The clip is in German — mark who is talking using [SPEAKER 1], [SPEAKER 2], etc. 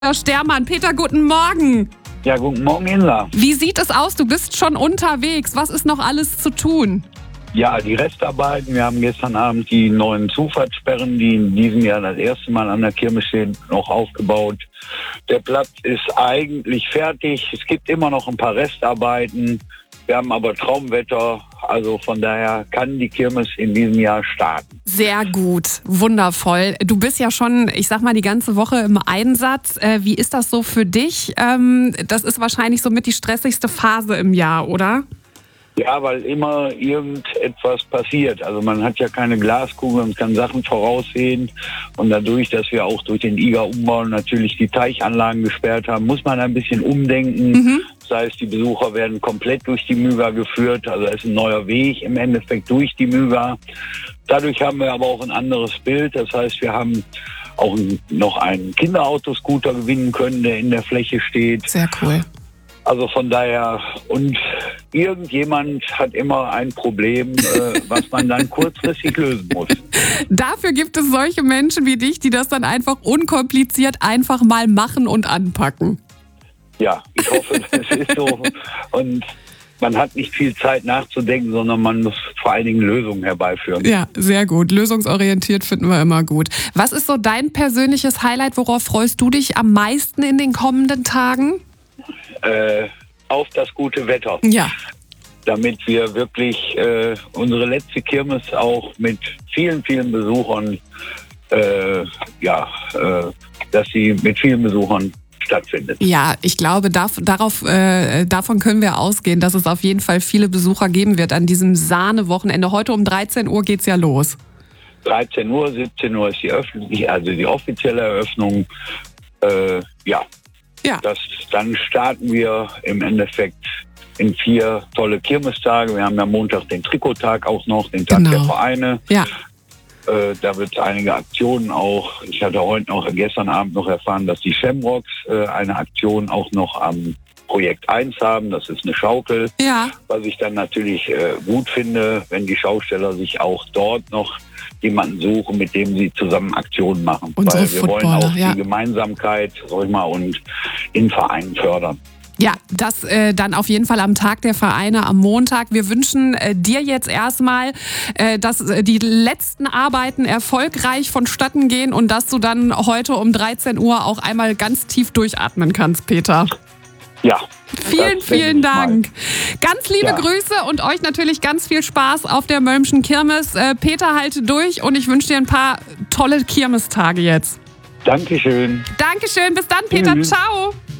[SPEAKER 1] Herr Stermann. Peter, guten Morgen.
[SPEAKER 2] Ja, guten Morgen, Inla.
[SPEAKER 1] Wie sieht es aus? Du bist schon unterwegs. Was ist noch alles zu tun?
[SPEAKER 2] Ja, die Restarbeiten. Wir haben gestern Abend die neuen Zufahrtssperren, die in diesem Jahr das erste Mal an der Kirmes stehen, noch aufgebaut. Der Platz ist eigentlich fertig. Es gibt immer noch ein paar Restarbeiten. Wir haben aber Traumwetter. Also von daher kann die Kirmes in diesem Jahr starten.
[SPEAKER 1] Sehr gut, wundervoll. Du bist ja schon, ich sag mal, die ganze Woche im Einsatz. Wie ist das so für dich? Das ist wahrscheinlich somit die stressigste Phase im Jahr, oder?
[SPEAKER 2] Ja, weil immer irgendetwas passiert. Also man hat ja keine Glaskugel und kann Sachen voraussehen. Und dadurch, dass wir auch durch den IGA-Umbau natürlich die Teichanlagen gesperrt haben, muss man ein bisschen umdenken. Das heißt, die Besucher werden komplett durch die Myga geführt. Also es ist ein neuer Weg im Endeffekt durch die Myga. Dadurch haben wir aber auch ein anderes Bild. Das heißt, wir haben auch noch einen Kinderautoscooter gewinnen können, der in der Fläche steht.
[SPEAKER 1] Sehr cool.
[SPEAKER 2] Also von daher, und irgendjemand hat immer ein Problem, was man dann kurzfristig lösen muss.
[SPEAKER 1] Dafür gibt es solche Menschen wie dich, die das dann einfach unkompliziert einfach mal machen und anpacken.
[SPEAKER 2] Ja, ich hoffe, es ist so. Und man hat nicht viel Zeit nachzudenken, sondern man muss vor allen Dingen Lösungen herbeiführen.
[SPEAKER 1] Ja, sehr gut. Lösungsorientiert finden wir immer gut. Was ist so dein persönliches Highlight? Worauf freust du dich am meisten in den kommenden Tagen?
[SPEAKER 2] Auf das gute Wetter.
[SPEAKER 1] Ja.
[SPEAKER 2] Damit wir wirklich unsere letzte Kirmes auch mit vielen, vielen Besuchern, dass sie mit vielen Besuchern stattfindet.
[SPEAKER 1] Ja, ich glaube, davon können wir ausgehen, dass es auf jeden Fall viele Besucher geben wird an diesem Sahne-Wochenende. Heute um 13 Uhr geht's ja los. 13
[SPEAKER 2] Uhr, 17 Uhr ist die offizielle Eröffnung. Ja. Dann starten wir im Endeffekt in 4 tolle Kirmestage. Wir haben ja Montag den Trikottag auch noch, den Tag der Vereine. Ja. Da wird es einige Aktionen auch. Ich hatte gestern Abend noch erfahren, dass die Shamrocks eine Aktion auch noch am Projekt 1 haben. Das ist eine Schaukel. Ja. Was ich dann natürlich gut finde, wenn die Schausteller sich auch dort noch jemanden suchen, mit dem sie zusammen Aktionen machen. Weil wir wollen auch die Gemeinsamkeit, und in Vereinen fördern. Ja, das dann auf jeden Fall am Tag der Vereine am Montag. Wir wünschen dir jetzt erstmal, dass die letzten Arbeiten erfolgreich vonstatten gehen und dass du dann heute um 13 Uhr auch einmal ganz tief durchatmen kannst, Peter. Ja. Vielen Dank. Ganz liebe Grüße und euch natürlich ganz viel Spaß auf der Mölmschen Kirmes. Peter, halte durch und ich wünsche dir ein paar tolle Kirmestage jetzt. Dankeschön. Dankeschön. Bis dann, Peter. Ciao.